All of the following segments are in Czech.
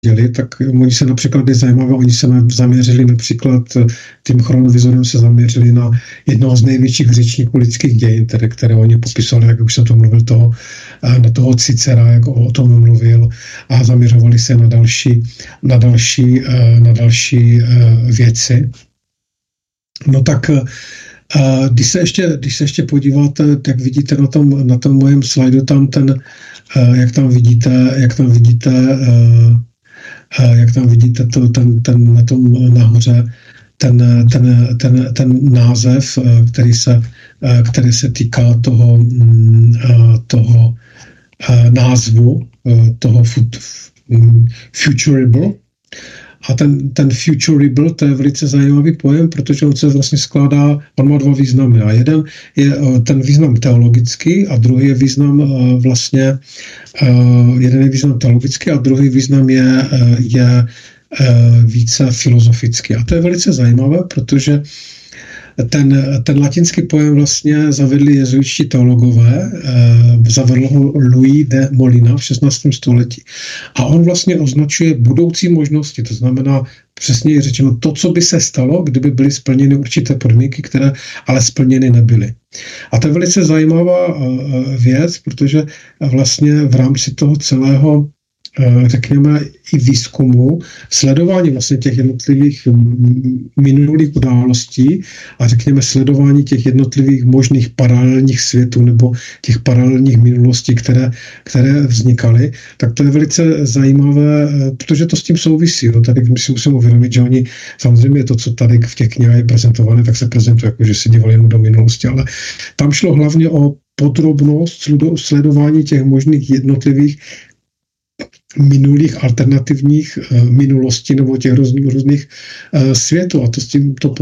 děli, tak oni se například, je zajímavé, oni se zaměřili například, tím chronovizorem se zaměřili na jednoho z největších řečníků lidských dějin, které oni popisovali, jak už jsem to mluvil, na toho Cicera, jak o tom mluvil, a zaměřovali se na další věci. No tak když se ještě podíváte, jak vidíte na tom mojem slajdu, tam jak tam vidíte na tom nahoře ten název, který se týká toho názvu, toho futurable. A ten futurable, to je velice zajímavý pojem, protože on se vlastně skládá, on má dva významy. A jeden je ten význam teologický a druhý je význam jeden je význam teologický a druhý význam je více filozofický. A to je velice zajímavé, protože ten latinský pojem vlastně zavedli jezuitští teologové, zavedl ho Luis de Molina v 16. století. A on vlastně označuje budoucí možnosti, to znamená přesněji řečeno to, co by se stalo, kdyby byly splněny určité podmínky, které ale splněny nebyly. A to je velice zajímavá věc, protože vlastně v rámci toho celého, řekněme, i výzkumu, sledování vlastně těch jednotlivých minulých událostí a řekněme sledování těch jednotlivých možných paralelních světů nebo těch paralelních minulostí, které vznikaly, tak to je velice zajímavé, protože to s tím souvisí. No, tady my si musíme uvědomit, že oni samozřejmě to, co tady v těch knihách je prezentované, tak se prezentuje jako, že se dívali jenom do minulosti, ale tam šlo hlavně o podrobnost sledování těch možných jednotlivých minulých alternativních minulostí nebo těch různých světů. A to s tím to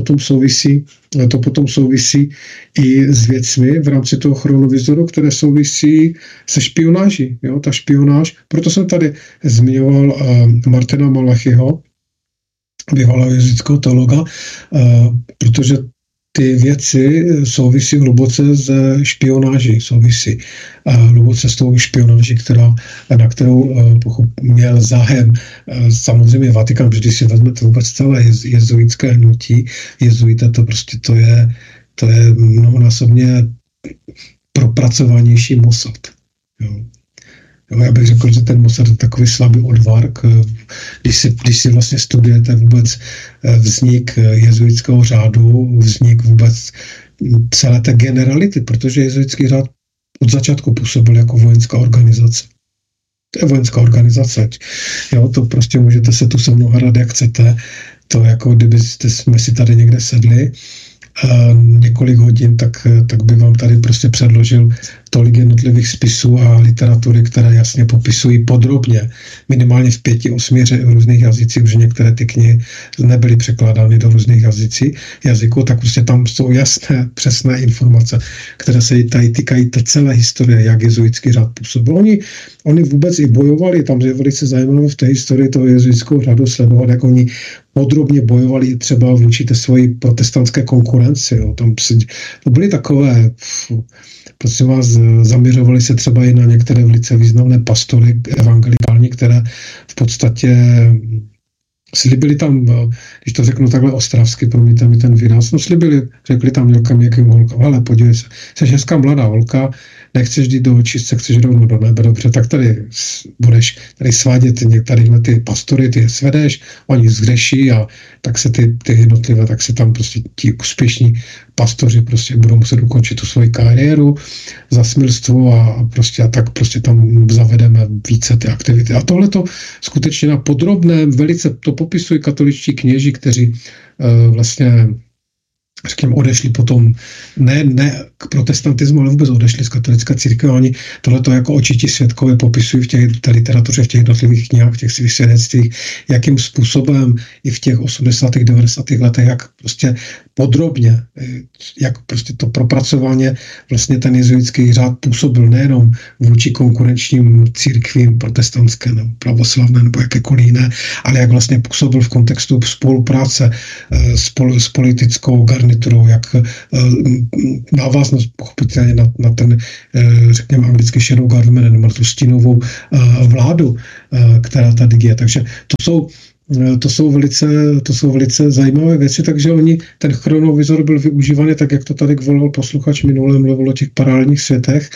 potom souvisí i s věcmi v rámci toho chronovizoru, které souvisí se špionáží. Jo? Ta špionáž, proto jsem tady zmiňoval Martina Malachyho, bývalého jezuitského teologa, protože ty věci souvisí hluboce se špionáží, souvisí hluboce s tou špionáží, na kterou měl zájem samozřejmě Vatikán, když si vezmete vůbec celé jezuitské hnutí, jezuita to je mnohonásobně propracovanější Mossad. Jo. Já bych řekl, že ten Mossad je takový slabý odvark. Když si vlastně studujete vůbec vznik jezuitského řádu, vznik vůbec celé té generality, protože jezuitský řád od začátku působil jako vojenská organizace. To je vojenská organizace. Jo, to prostě můžete se tu se mnou hrát, jak chcete. To jako jsme si tady někde sedli několik hodin, tak by vám tady prostě předložil tolik jednotlivých spisů a literatury, které jasně popisují podrobně, minimálně v 5-8 různých jazycích, protože některé ty knihy nebyly překládány do různých jazyků, tak prostě tam jsou jasné, přesné informace, které se tady týkají té celé historie, jak jezuitský řád působil. Oni vůbec i bojovali, tam je velice zajímavé v té historii toho jezuitského řádu sledovat, jak oni podrobně bojovali třeba vůči té svoji protestantské konkurenci. Jo. To byly takové, prosím vás, zaměřovali se třeba i na některé velice významné pastory evangelikální, které v podstatě slibili tam, když to řeknu takhle ostravsky, promiňte mi ten výraz, řekli tam nějakým holkám, hele, podívej se, jsi hezká mladá holka, nechceš jít do očistce, chceš rovnou do nebe, dobře, tak tady budeš tady svádět některé ty pastory, ty je svedeš, oni zhřeší a tak se ty jednotlivé, tak se tam prostě ti úspěšní pastoři prostě budou muset ukončit tu svoji kariéru za smilstvo a tak prostě tam zavedeme více ty aktivity. A tohle to skutečně na podrobném, velice to popisují katoličtí kněži, kteří vlastně řekněme, odešli potom, ne k protestantismu, ale vůbec odešli z katolické církve. Oni tohleto jako očití svědkové popisují v té literatuře, v těch jednotlivých knihách, v těch svých svědectvích, jakým způsobem i v těch 80. 90. letech, jak prostě podrobně, jak prostě to propracovaně vlastně ten jezuitský řád působil nejenom vůči konkurenčním církvím protestantské nebo pravoslavné nebo jakékoliv jiné, ale jak vlastně působil v kontextu spolupráce s politickou garniturou, jak návaznost pochopitelně na ten, řekněme anglicky shadow government, nebo na tu stínovou vládu, která tady je. Takže to jsou velice zajímavé věci, takže ten chronovizor byl využívaný, tak jak to tady volal posluchač minule, mluvil o těch paralelních světech,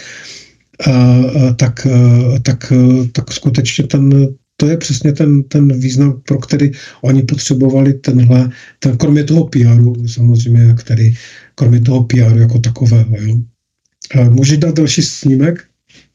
tak skutečně to je přesně ten význam, pro který oni potřebovali kromě toho PR samozřejmě, kromě toho PR jako takového. Jo. Můžeš dát další snímek?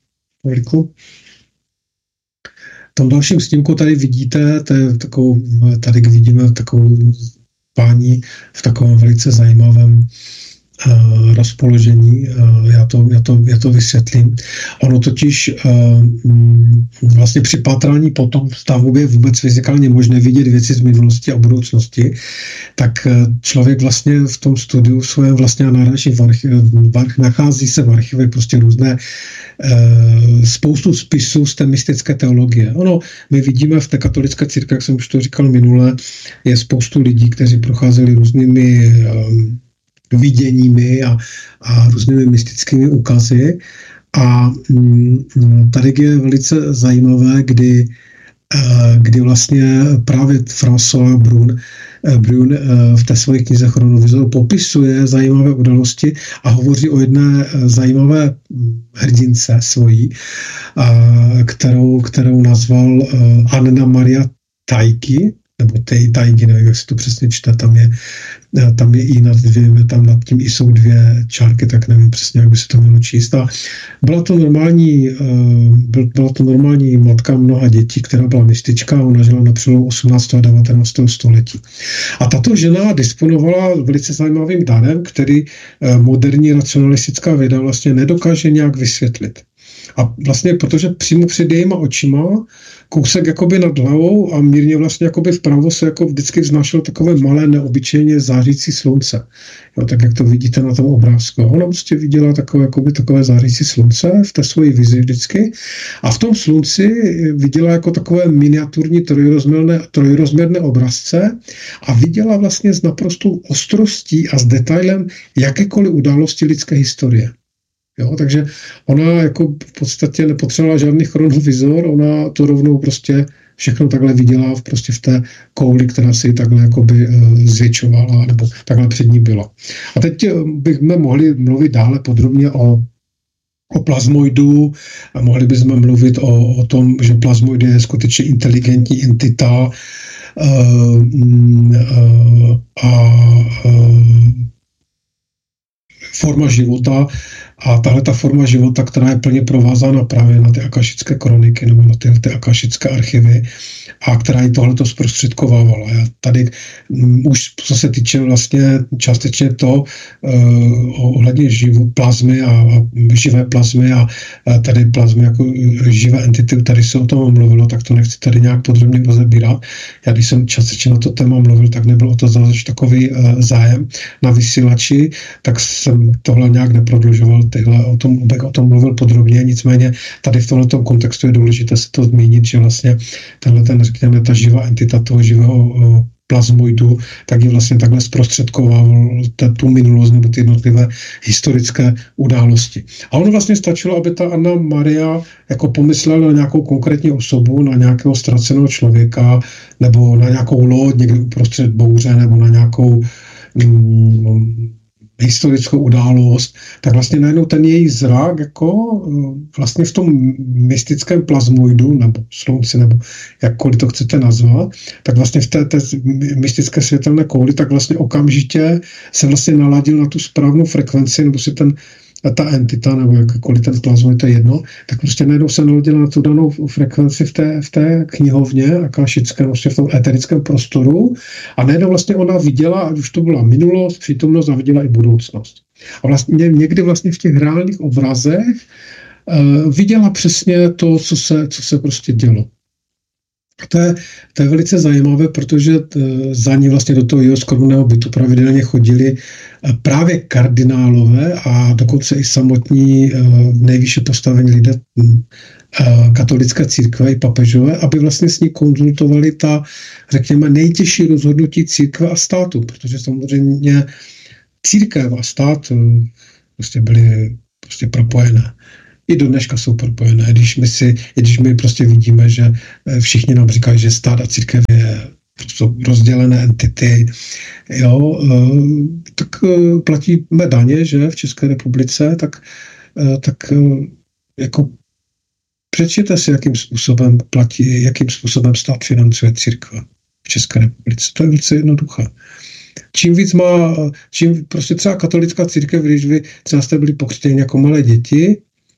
V tom dalším snímku tady vidíte, tady vidíme takovou pání v takovém velice zajímavém rozpoložení. Já to vysvětlím. Ono totiž vlastně při pátrání po tom stavu je vůbec fyzikálně možné vidět věci z minulosti a budoucnosti, tak člověk vlastně v tom studiu svém vlastně naráží nachází se v archivech prostě různé spoustu spisů z té mystické teologie. My vidíme v té katolické církvi, jak jsem už to říkal minule, je spoustu lidí, kteří procházeli různými viděními a různými mystickými úkazy. A tady je velice zajímavé, kdy vlastně právě François Brun v té své knize Chronovizoru popisuje zajímavé události a hovoří o jedné zajímavé hrdince svojí, kterou nazval Anna Maria Tajky, nebo Tajky, nevím, jak se to přesně čte, tam je i tam nad tím i jsou dvě čárky, tak nevím přesně, jak by se to mělo číst. A byla to normální matka mnoha dětí, která byla mystička, ona žila na přelomu 18. a 19. století. A tato žena disponovala velice zajímavým darem, který moderní racionalistická věda vlastně nedokáže nějak vysvětlit. A vlastně, protože přímo před jejíma očima kousek jakoby nad hlavou a mírně vlastně jakoby vpravo se jako vždycky vznášelo takové malé, neobyčejně zářící slunce. Jo, tak jak to vidíte na tom obrázku. Ona prostě viděla takové zářící slunce v té svoji vizi vždycky a v tom slunci viděla jako takové miniaturní trojrozměrné obrazce a viděla vlastně s naprostou ostrostí a s detailem jakékoliv události lidské historie. Jo, takže ona jako v podstatě nepotřebovala žádný chronovizor, ona to rovnou prostě všechno takhle viděla prostě v té kouli, která si takhle jakoby zvětšovala, nebo takhle před ní byla. A teď bychom mohli mluvit dále podrobně o plazmoidu a mohli bychom mluvit o tom, že plazmoid je skutečně inteligentní entita forma života. A tahle ta forma života, která je plně provázána právě na ty akašické kroniky nebo na ty akašické archivy a která i tohleto zprostředkovávala. Tady už co se týče vlastně částečně to ohledně plazmy a živé plazmy a tady plazmy jako živé entity, tady se o tom mluvilo, tak to nechci tady nějak podrobně rozebírat. Já když jsem částečně na to téma mluvil, tak nebyl o to zase takový zájem na vysílači, tak jsem tohle nějak neprodlužoval. O tom mluvil podrobně, nicméně tady v tomto kontextu je důležité se to zmínit, že vlastně řekněme, ta živá entita toho živého plazmoidu, tak ji vlastně takhle zprostředkoval tu minulost nebo ty jednotlivé historické události. A ono vlastně stačilo, aby ta Anna Maria jako pomyslela na nějakou konkrétní osobu, na nějakého ztraceného člověka, nebo na nějakou loď někde uprostřed bouře, nebo na nějakou historickou událost, tak vlastně najednou ten její zrak jako vlastně v tom mystickém plazmoidu nebo slunci, nebo jakkoliv to chcete nazvat, tak vlastně v té mystické světelné kouli, tak vlastně okamžitě se vlastně naladil na tu správnou frekvenci, nebo si ta entita, nebo jakkoliv ten plazmoid, to je jedno, tak prostě najednou se naladila na tu danou frekvenci v té knihovně akašické, vlastně v tom eterickém prostoru a najednou vlastně ona viděla, ať už to byla minulost, přítomnost a viděla i budoucnost. A vlastně někdy vlastně v těch reálných obrazech viděla přesně to, co se prostě dělo. To je velice zajímavé, protože za ní vlastně do toho jeho skromného bytu pravidelně chodili právě kardinálové a dokonce i samotní nejvyšší postavení lidé katolické církve i papežové, aby vlastně s ní konzultovali ta, řekněme, nejtěžší rozhodnutí církve a státu, protože samozřejmě církev a stát prostě byly prostě propojené. I do dneška jsou propojené. Když my prostě vidíme, že všichni nám říkají, že stát a církev jsou rozdělené entity, jo, tak platíme daně, že v České republice, tak jako přečtěte si, jakým způsobem stát financuje církve v České republice. To je velice jednoduché. Čím prostě třeba katolická církev, když vy třeba jste byli pokřtěni jako malé děti,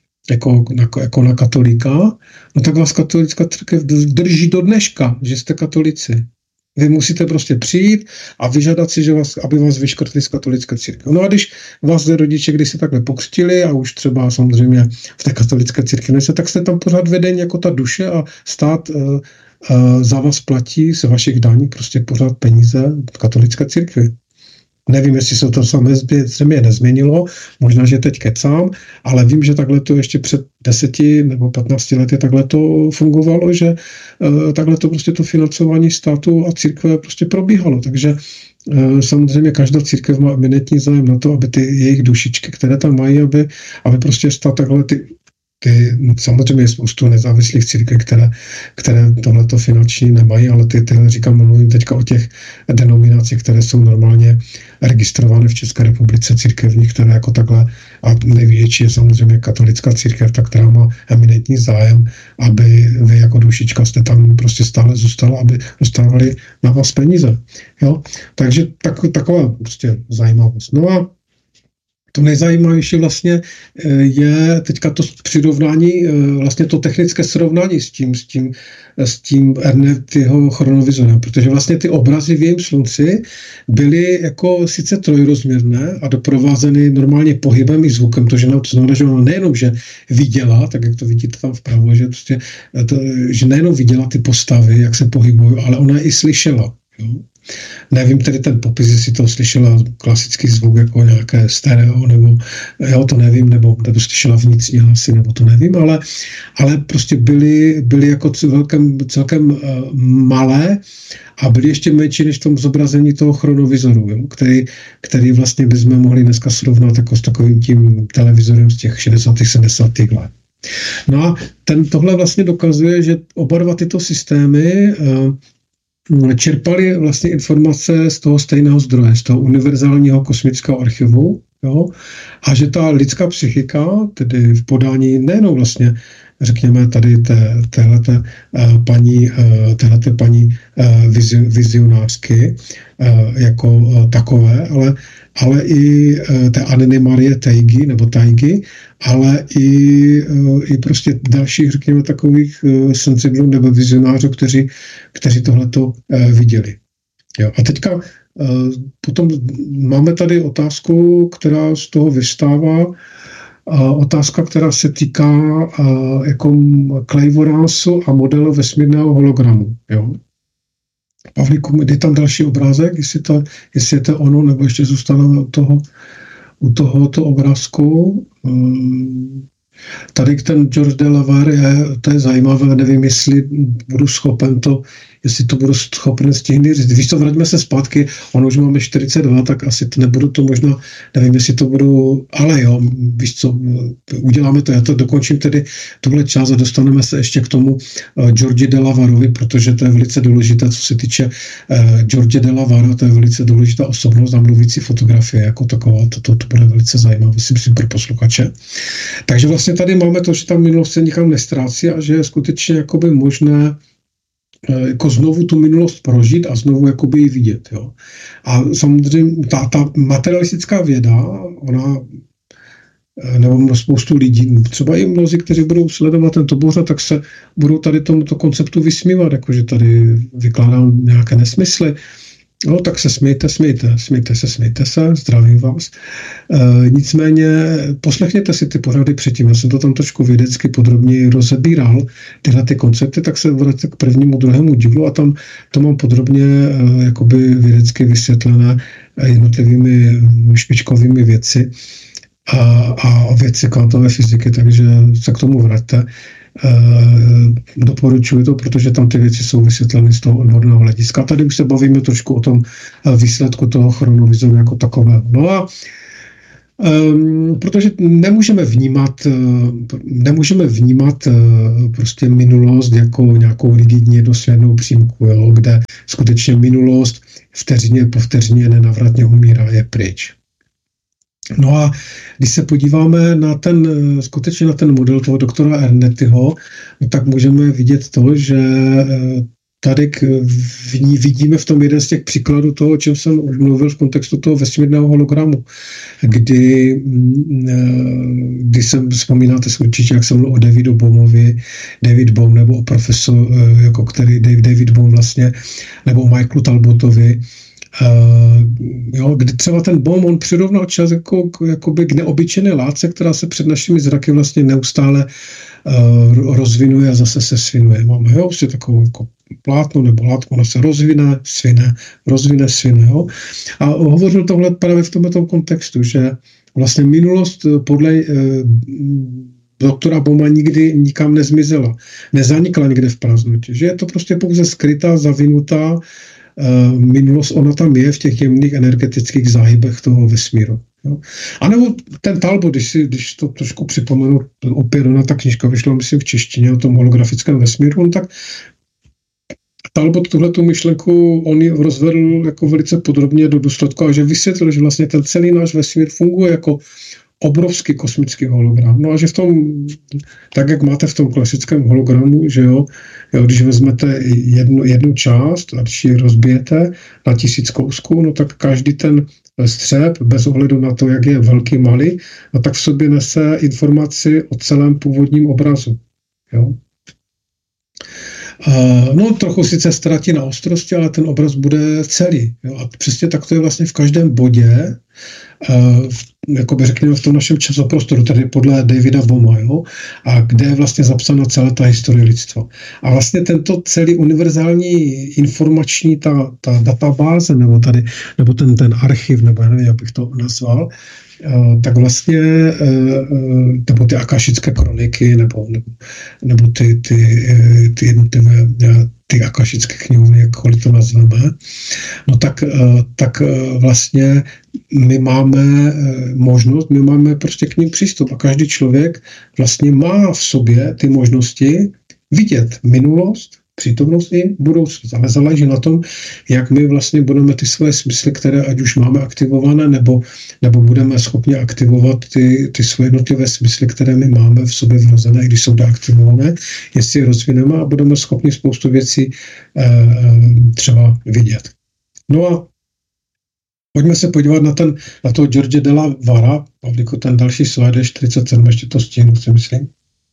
jako na katolíka, no tak vás katolická církev drží do dneška, že jste katolici. Vy musíte prostě přijít a vyžádat si, aby vás vyškrtli z katolické církve. No a když vás rodiče, když se takhle pokřtili a už třeba samozřejmě v té katolické církvi nejste, tak jste tam pořád vedeni jako ta duše a stát za vás platí z vašich daní prostě pořád peníze v katolické církvi. Nevím, jestli se to samé země nezměnilo, možná, že teď kecám, ale vím, že takhle to ještě před 10 nebo 15 lety takhle to fungovalo, že takhle to prostě to financování státu a církve prostě probíhalo. Takže samozřejmě každá církev má eminentní zájem na to, aby ty jejich dušičky, které tam mají, aby prostě stát takhle samozřejmě je spoustu nezávislých církví, které tohleto finanční nemají, ale mluvím teďka o těch denominacích, které jsou normálně registrované v České republice církevních, které jako takhle, a největší je samozřejmě katolická církev, tak která má eminentní zájem, aby vy jako dušička jste tam prostě stále zůstala, aby dostávali na vás peníze. Jo? Takže taková prostě zajímavost. No a to nejzajímavější vlastně je teďka to přirovnání, vlastně to technické srovnání s tím Ernettyho chronovizorem, protože vlastně ty obrazy v jejím slunci byly jako sice trojrozměrné a doprovázeny normálně pohybem i zvukem, to znamená, že ona nejenom, že viděla, tak jak to vidíte tam vpravo, že nejenom viděla ty postavy, jak se pohybují, ale ona i slyšela. Jo? Nevím tedy ten popis, jestli to slyšela klasický zvuk jako nějaké stereo, nebo jo, to nevím, nebo slyšela vnitřní hlasy, nebo to nevím, ale prostě byly jako celkem malé a byly ještě menší než v tom zobrazení toho chronovizoru, jo, který vlastně bychom mohli dneska srovnat jako s takovým tím televizorem z těch 60. 70. let. No a tohle vlastně dokazuje, že oba dva tyto systémy čerpali vlastně informace z toho stejného zdroje, z toho univerzálního kosmického archivu, jo? A že ta lidská psychika, tedy v podání nejenom vlastně, řekněme tady téhleté paní vizionářky jako takové, ale i té Anny Marie Teigy, nebo Teigy, ale i prostě dalších, řekněme, takových sensibilů nebo vizionářů, kteří tohleto viděli. Jo. A teďka potom máme tady otázku, která z toho vystává, otázka, která se týká jako Clairvoyancu a modelu vesmírného hologramu. Jo. Pavlíku, jde tam další obrázek, jestli je to ono, nebo ještě zůstaneme u tohoto obrázku. Tady ten George de la Varre, to je zajímavé, nevím, jestli budu schopen stihnout říct. Víš co, vraťme se zpátky, ono už máme 42, tak asi to nebudu to možná, nevím, jestli to budu, ale jo, víš co, uděláme to, já to dokončím tedy tuhle část a dostaneme se ještě k tomu George de la Varrovi, protože to je velice důležité, co se týče George de la Varra, to je velice důležitá osobnost a mluvící fotografie jako taková, to bude velice zajímavé, myslím pro posluchače. Takže vlastně tady máme to, že tam minulost se nikam nestrácí a že je skutečně jakoby možné jako znovu tu minulost prožít a znovu jakoby ji vidět. Jo. A samozřejmě ta materialistická věda, ona, nebo spoustu lidí, třeba i mnozí, kteří budou sledovat tento pořad, tak se budou tady tomuto konceptu vysmívat, jakože tady vykládám nějaké nesmysly. No, tak se smějte se, zdravím vás. Nicméně poslechněte si ty pořady předtím, já jsem to tam trošku vědecky podrobněji rozebíral, tyhle ty koncepty, tak se vraťte k prvnímu, druhému dílu a tam to mám podrobně jakoby vědecky vysvětlené jednotlivými špičkovými věci a věci kvantové fyziky, takže se k tomu vraťte. Doporučuji to, protože tam ty věci jsou vysvětleny z toho odborného hlediska. Tady už se bavíme trošku o tom výsledku toho chronovizoru jako takového. No a protože nemůžeme vnímat prostě minulost jako nějakou rigidní jednosměrnou přímku, jo, kde skutečně minulost vteřině po vteřině nenavratně umírá, je pryč. No a když se podíváme skutečně na ten model toho doktora Ernettyho, no tak můžeme vidět to, že tady vidíme v tom jeden z těch příkladů toho, o čem jsem už mluvil v kontextu toho vesmírného hologramu, kdy vzpomínáte si určitě, jak jsem mluvil o Davidu Bohmovi, David Bohm, nebo o profesor, jako který David Bohm vlastně, nebo o Michaelu Talbotovi, kdy třeba ten Bohm, on přirovnal čas jakoby k neobyčejné látce, která se před našimi zraky vlastně neustále rozvinuje a zase se svinuje. Máme vlastně takovou jako plátno nebo látku, ona se rozvine, svine. Jo? A hovořil tohle právě v tomto kontextu, že vlastně minulost podle doktora Bohma nikdy nikam nezmizela, nezanikla někde v prázdnotě, že je to prostě pouze skrytá, zavinutá minulost, ona tam je v těch jemných energetických záhybech toho vesmíru. Jo. A nebo ten Talbot, když to trošku připomenu, opět ona ta knížka vyšla, myslím, v češtině o tom holografickém vesmíru, on tak Talbot tuhletu myšlenku, on ji rozvedl jako velice podrobně do důsledku a že vysvětlil, že vlastně ten celý náš vesmír funguje jako obrovský kosmický hologram. No a že v tom, tak jak máte v tom klasickém hologramu, že jo, když vezmete jednu část a když ji rozbijete na 1000 kousků, no tak každý ten střep, bez ohledu na to, jak je velký, malý, no tak v sobě nese informaci o celém původním obrazu. Jo. No, trochu sice ztratí na ostrosti, ale ten obraz bude celý. Jo? A přesně tak to je vlastně v každém bodě, jakoby řekněme v tom našem časoprostoru, tedy podle Davida Bohma, jo? A kde je vlastně zapsána celá ta historie lidstva. A vlastně tento celý univerzální informační ta databáze, nebo ten archiv, nebo nevím, jak bych to nazval, tak vlastně, nebo ty akašické kroniky, nebo ty jednotlivé ty akašické knihovny, jakkoliv to nazveme, no tak vlastně my máme možnost, my máme prostě k ním přístup a každý člověk vlastně má v sobě ty možnosti vidět minulost, přítomnost i budoucnost. Ale záleží na tom, jak my vlastně budeme ty svoje smysly, které ať už máme aktivované, nebo budeme schopni aktivovat ty svoje jednotlivé smysly, které my máme v sobě vrozené, i když jsou deaktivované, jestli je rozvineme a budeme schopni spoustu věcí třeba vidět. No a pojďme se podívat na toho George de la Vara, Pavlíku, ten další slide, 47, ještě to stínu, si myslím.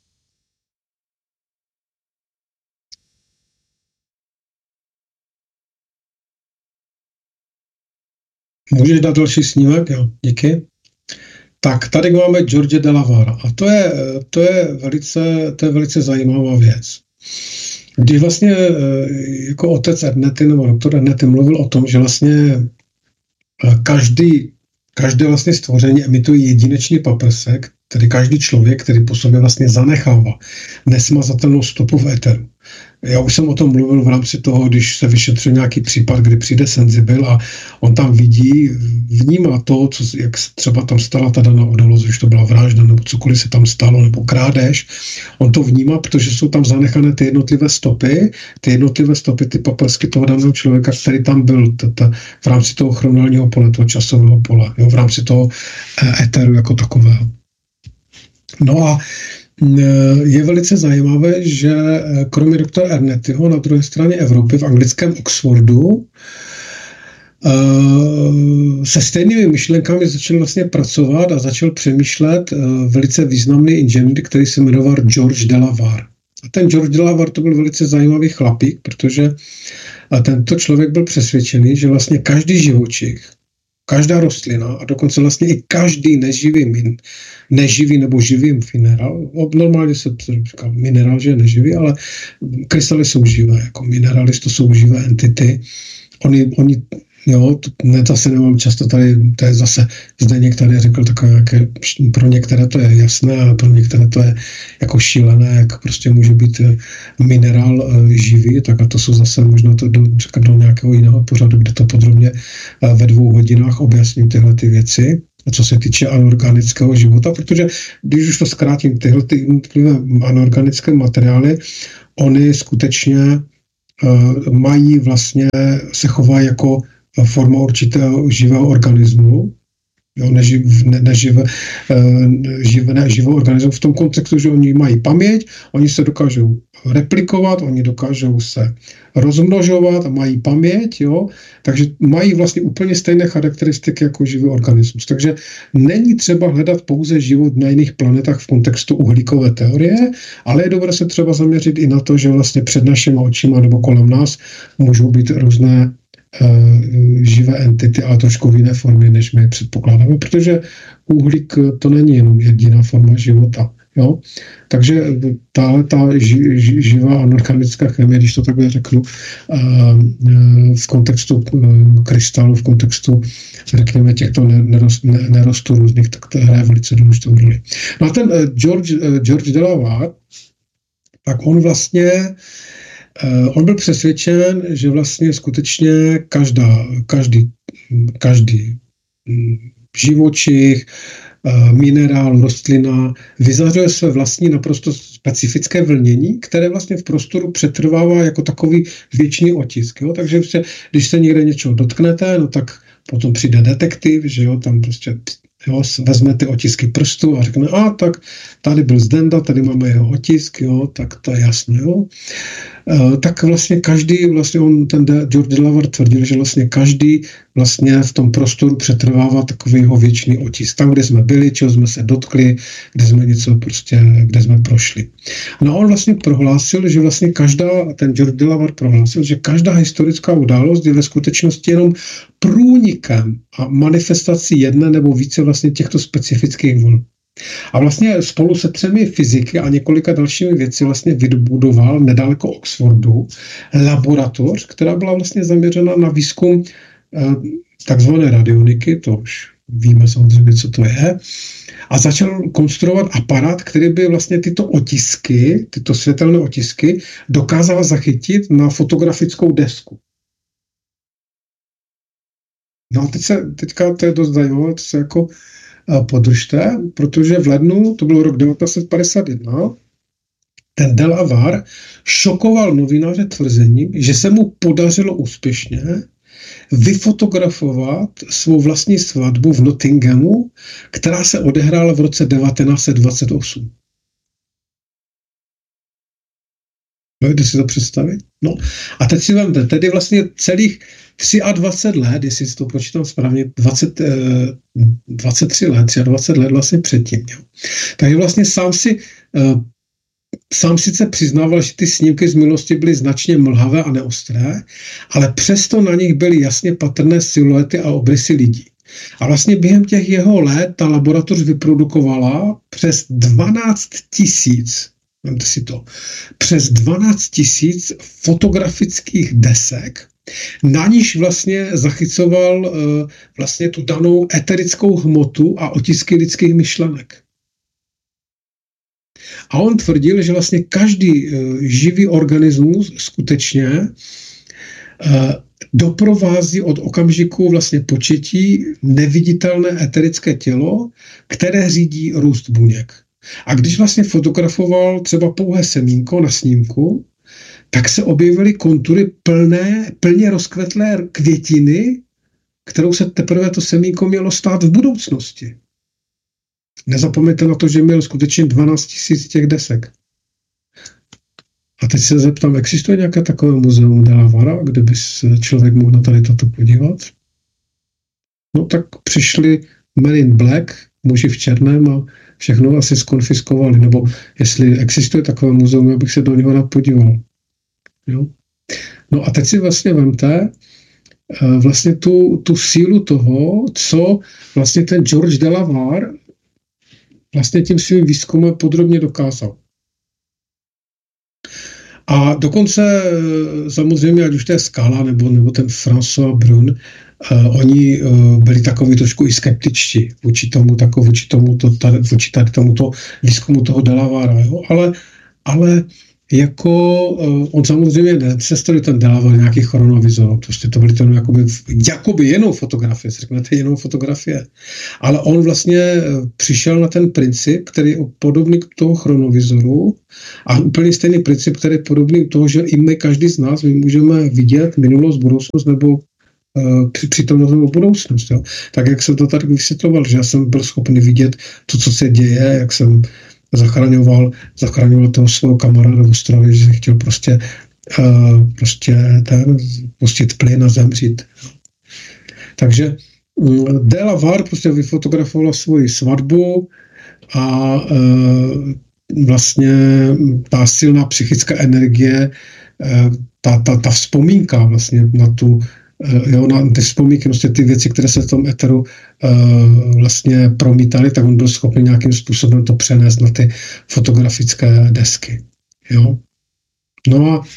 Můžeš dát další snímek? Jo, díky. Tak, tady máme George de la Vara. A to je velice zajímavá věc. Když vlastně jako otec Ernetty nebo doktor Ernetty mluvil o tom, že vlastně každé vlastně stvoření emituje jedinečný paprsek, tedy každý člověk, který po sobě vlastně zanechává nesmazatelnou stopu v éteru. Já už jsem o tom mluvil v rámci toho, když se vyšetřuje nějaký případ, kdy přijde senzibil a on tam vnímá to, jak třeba tam stala ta daná událost, že to byla vražda, nebo cokoliv se tam stalo, nebo krádež. On to vnímá, protože jsou tam zanechané ty jednotlivé stopy, ty paprsky toho daného člověka, který tam byl v rámci toho chronálního pole, toho časového pole, jo, v rámci toho éteru jako takového. No a je velice zajímavé, že kromě doktora Ernettyho na druhé straně Evropy v anglickém Oxfordu se stejnými myšlenkami začal vlastně pracovat a začal přemýšlet velice významný inženýr, který se jmenoval George de la Var. A ten George de la Var to byl velice zajímavý chlapík, protože A tento člověk byl přesvědčený, že vlastně každý živočich, každá rostlina a dokonce vlastně i každý neživý nebo živý minerál, normálně se říká minerál, že je neživý, ale krystaly jsou živé, jako minerály to jsou živé entity. Oni jo, zase nemám často tady, to je zase, zde některý řekl takové, jaké, pro některé to je jasné, ale pro některé to je jako šílené, jak prostě může být minerál živý, tak a to jsou zase možná to do nějakého jiného pořadu, kde to podrobně ve 2 hodinách objasním tyhle ty věci, co se týče anorganického života, protože když už to zkrátím, tyhle ty jednotlivé anorganické materiály, oni skutečně mají vlastně, se chovají jako forma určitého živého organismu, jo, neživého organismu v tom kontextu, že oni mají paměť, oni se dokážou replikovat, oni dokážou se rozmnožovat a mají paměť, jo, takže mají vlastně úplně stejné charakteristiky jako živý organismus. Takže není třeba hledat pouze život na jiných planetách v kontextu uhlíkové teorie, ale je dobré se třeba zaměřit i na to, že vlastně před našimi očima nebo kolem nás můžou být různé živé entity, ale trošku v jiné formě, než my předpokládáme, protože uhlík to není jenom jediná forma života. Jo? Takže ta živá anorganická chemie, když to takhle řeknu, v kontextu krystalu, v kontextu, řekněme, těchto nerostů různých, tak to hraje velice důležitou roli. No a ten George Delamare, tak on vlastně on byl přesvědčen, že vlastně skutečně každý živočich, minerál, rostlina vyzařuje své vlastní naprosto specifické vlnění, které vlastně v prostoru přetrvává jako takový věčný otisk. Jo? Takže když se někde něčeho dotknete, no tak potom přijde detektiv, že jo, tam prostě jo, vezme ty otisky prstů a řekne, tak tady byl Zdenda, tady máme jeho otisk, jo, tak to je jasné, jo. Tak vlastně ten George Delamare tvrdil, že vlastně každý vlastně v tom prostoru přetrvává takový jeho věčný otisk. Tam, kde jsme byli, čeho jsme se dotkli, kde jsme prošli. No a on vlastně prohlásil, že vlastně ten George Delamare prohlásil, že každá historická událost je ve skutečnosti jenom průnikem a manifestací jedné nebo více vlastně těchto specifických vln. A vlastně spolu se 3 fyziky a několika dalšími věci vlastně vybudoval nedaleko Oxfordu laboratoř, která byla vlastně zaměřena na výzkum takzvané radioniky, to už víme samozřejmě, co to je, a začal konstruovat aparát, který by vlastně tyto světelné otisky dokázal zachytit na fotografickou desku. No a teďka to je dost zajímavé, to se jako podržte, protože v lednu, to byl rok 1951, ten Delamare šokoval novináře tvrzením, že se mu podařilo úspěšně vyfotografovat svou vlastní svatbu v Nottinghamu, která se odehrála v roce 1928. Můžete si to představit? No. A teď si vemte, tedy vlastně celých 23 let, jestli si to počítám správně, 23 let, 23 let vlastně předtím. Jo. Takže vlastně sám sice přiznával, že ty snímky z minulosti byly značně mlhavé a neostré, ale přesto na nich byly jasně patrné siluety a obrysy lidí. A vlastně během těch jeho let ta laboratoř vyprodukovala přes 12 000, vemte si to, přes 12 000 fotografických desek, na níž vlastně zachycoval vlastně tu danou eterickou hmotu a otisky lidských myšlenek. A on tvrdil, že vlastně každý živý organismus skutečně doprovází od okamžiku vlastně početí neviditelné eterické tělo, které řídí růst buněk. A když vlastně fotografoval třeba pouhé semínko na snímku, tak se objevily kontury plně rozkvetlé květiny, kterou se teprve to semínko mělo stát v budoucnosti. Nezapomeňte na to, že měl skutečně 12 000 těch desek. A teď se zeptám, existuje nějaké takové muzeum Delamara, kde by se člověk mohl na tady toto podívat? No tak přišli Men in Black, muži v černém a všechno asi skonfiskovali. Nebo jestli existuje takové muzeum, abych se do něho rád podíval. Jo? No a teď si vlastně vemte vlastně tu sílu toho, co vlastně ten George Delamare vlastně tím svým výzkumem podrobně dokázal. A dokonce samozřejmě, ať už to je Skala nebo ten François Brun, oni byli takový trošku i skeptičtí vůči tomuto výzkumu toho Delavara, jo? Ale jako on samozřejmě nepředstavil ten Delavare nějaký chronovizor, prostě to byly to jakoby jenom fotografie, řeknete jenom fotografie, ale on vlastně přišel na ten princip, který je podobný k toho chronovizoru a úplně stejný princip, který je podobný k toho, že i my, každý z nás, my můžeme vidět minulost, budoucnost nebo přítomnost nebo budoucnost. Jo. Tak jak jsem to tady vysvětloval, že já jsem byl schopný vidět to, co se děje, jak jsem zachraňoval toho svého kamaráda v ostrově, že chtěl prostě pustit plyn a zemřít. Takže Delamare prostě vyfotografovala svoji svatbu a vlastně ta silná psychická energie, ta vzpomínka vlastně na tu na ty vzpomínky, vlastně ty věci, které se v tom eteru vlastně promítaly, tak on byl schopný nějakým způsobem to přenést na ty fotografické desky. Jo? No a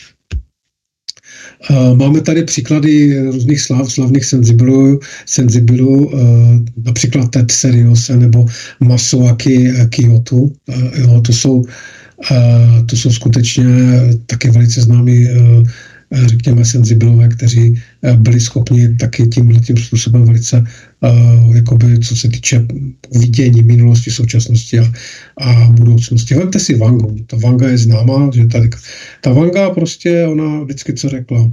máme tady příklady různých slavných senzibilů, například Ted Seriose nebo Masaaki Kyoto. Jo, to jsou skutečně taky velice známí řekněme senzibilové, kteří byli schopni taky tímhletím způsobem velice, jakoby, co se týče vidění minulosti, současnosti a budoucnosti. Vemte si Vangu. Ta Vanga je známá, že tady, ta Vanga prostě, ona vždycky co řekla.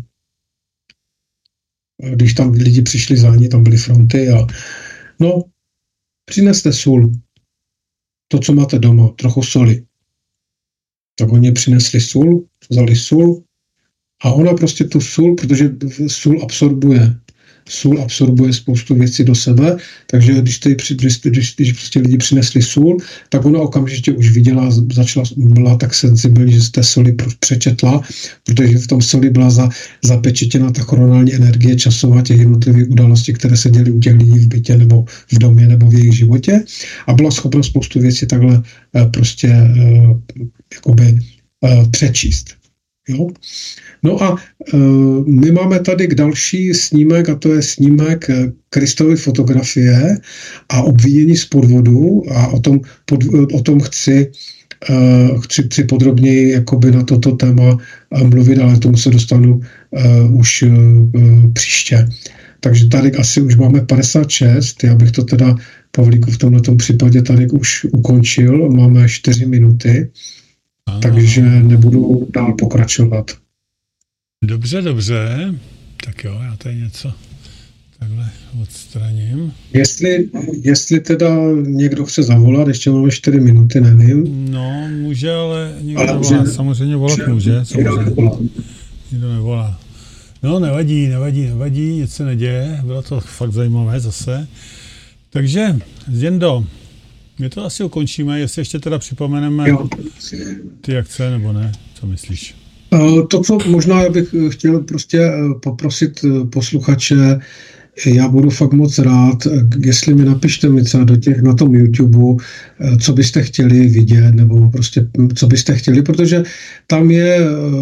Když tam lidi přišli za ní, tam byly fronty a no, přineste sůl. To, co máte doma, trochu soli. Tak oni přinesli sůl, vzali sůl, a ona prostě tu sůl, protože sůl absorbuje spoustu věcí do sebe, takže když prostě lidi přinesli sůl, tak ona okamžitě už viděla, byla tak senzibilní, že z té soli přečetla, protože v tom soli byla zapečetěna ta chronální energie časová těch jednotlivých událostí, které se děly u těch lidí v bytě nebo v domě nebo v jejich životě a byla schopna spoustu věcí takhle prostě jakoby přečíst. Jo? No a my máme tady další snímek, a to je snímek Kristovy fotografie a obvinění z podvodu a o tom chci podrobněji jakoby na toto téma mluvit, ale k tomu se dostanu už příště. Takže tady asi už máme 56, já bych to teda, Pavlíku, v tomhletom případě tady už ukončil, máme 4 minuty. Takže nebudu dál pokračovat. Dobře. Tak jo, já tady něco takhle odstraním. Jestli teda někdo chce zavolat, ještě máme 4 minuty, nevím. No, může, ale někdo nevolá. Samozřejmě volat může. Nikdo nevolá. No, nevadí, nic se neděje. Bylo to fakt zajímavé zase. Takže, Zděndo, my to asi ukončíme, jestli ještě teda připomeneme ty akce, nebo ne? Co myslíš? To, co možná bych chtěl prostě poprosit posluchače, já budu fakt moc rád, jestli mi napište mi třeba na tom YouTube, co byste chtěli vidět, nebo prostě co byste chtěli, protože tam je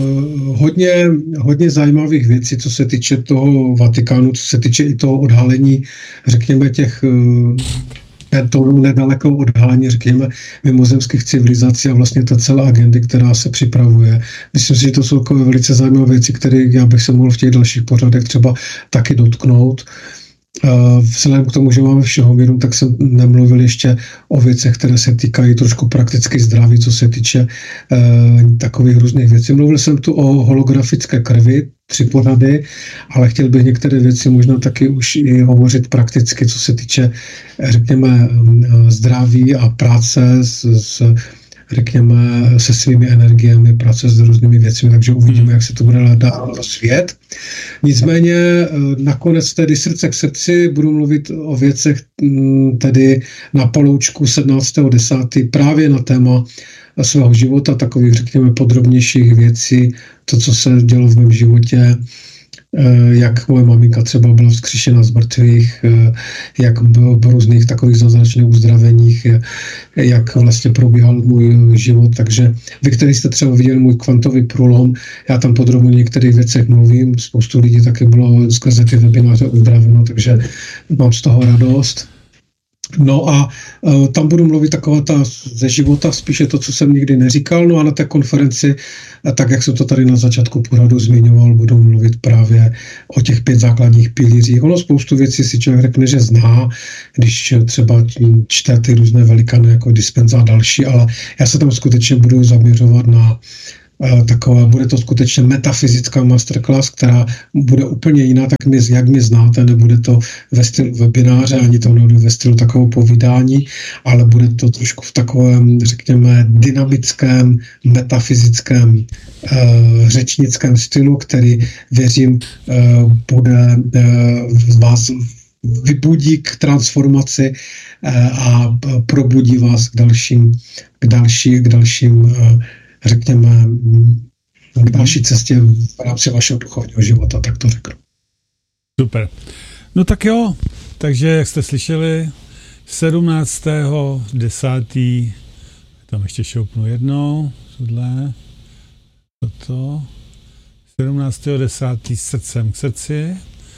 hodně zajímavých věcí, co se týče toho Vatikánu, co se týče i toho odhalení, řekněme, to nedaleko odhalení, řekněme, mimozemských civilizací a vlastně ta celá agendy, která se připravuje. Myslím si, že to jsou takové velice zajímavé věci, které já bych se mohl v těch dalších pořadech třeba taky dotknout. Vzhledem k tomu, že máme všeho míru, tak jsem nemluvil ještě o věcech, které se týkají trošku prakticky zdraví, co se týče takových různých věcí. Mluvil jsem tu o holografické krvi, 3 pořady, ale chtěl bych některé věci možná taky už i hovořit prakticky, co se týče, řekněme, zdraví a práce řekněme, se svými energiemi, práce s různými věcmi, takže uvidíme, jak se to bude dál rozvíjet. Nicméně nakonec tedy srdce k srdci budu mluvit o věcech tedy na paloučku 17.10. právě na téma svého života, takových, řekněme, podrobnějších věcí to, co se dělo v mém životě, jak moje maminka třeba byla vzkříšena z mrtvých, jak bylo v různých takových zázračných uzdraveních, jak vlastně probíhal můj život. Takže vy, který jste třeba viděli můj kvantový průlom, já tam podrobně o některých věcech mluvím, spoustu lidí taky bylo skrze ty webináře uzdraveno, takže mám z toho radost. No a tam budu mluvit taková ta ze života, spíše to, co jsem nikdy neříkal. No a na té konferenci, tak jak jsem to tady na začátku pořadu zmiňoval, budu mluvit právě o těch 5 základních pilířích. Ono spoustu věcí si člověk řekne, že zná, když třeba čte ty různé velikany jako Dispenza a další, ale já se tam skutečně budu zaměřovat na taková, bude to skutečně metafyzická masterclass, která bude úplně jiná, tak jak mě znáte, nebude to ve stylu webináře, ani to nebude ve stylu takového povídání, ale bude to trošku v takovém, řekněme, dynamickém, metafyzickém, řečnickém stylu, který, věřím, bude vás vybudí k transformaci a probudí vás k dalším řekněme, k další cestě v rámci vašeho duchovního života, tak to řeknu. Super. No tak jo, takže jak jste slyšeli, 17.10. tam ještě šoupnu jednou, toto, 17.10. srdcem k srdci,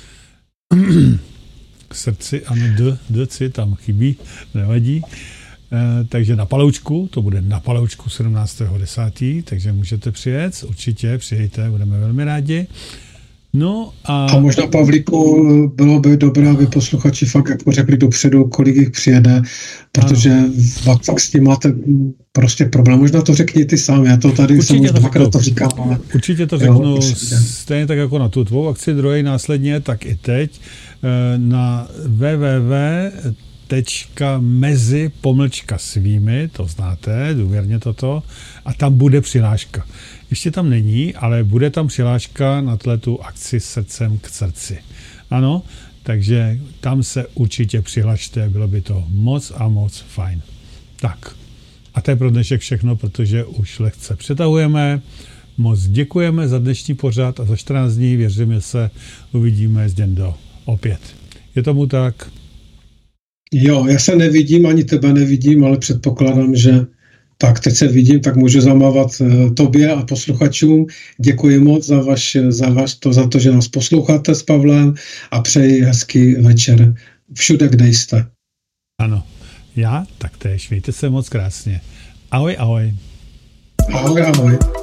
k srdci, ano, d tam chybí, nevadí. Takže na Paloučku, to bude na Paloučku 17.10., takže můžete přijet, určitě přijďte, budeme velmi rádi. No a možná, Pavlíku, bylo by dobré, aby posluchači fakt jako řekli dopředu, kolik jich přijede, protože fakt s tím máte prostě problém. Možná to řekni ty sám, já to tady jsem už dvakrát to říkám. Ale určitě to řeknu, stejně tak jako na tu tvou akci, druhý následně, tak i teď na www.mezi-svými, to znáte, důvěrně toto, a tam bude přihláška. Ještě tam není, ale bude tam přihláška na tu akci srdcem k srdci. Ano, takže tam se určitě přihlašte, bylo by to moc a moc fajn. Tak, a to je pro dnešek všechno, protože už lehce přetahujeme. Moc děkujeme za dnešní pořad a za 14 dní, věříme se, uvidíme s Děndo opět. Je tomu tak? Jo, já se nevidím, ani tebe nevidím, ale předpokládám, že tak teď se vidím, tak můžu zamávat tobě a posluchačům. Děkuji moc za to, že nás posloucháte s Pavlem a přeji hezký večer všude, kde jste. Ano, já taktéž. Mějte se moc krásně. Ahoj, ahoj. Ahoj, ahoj.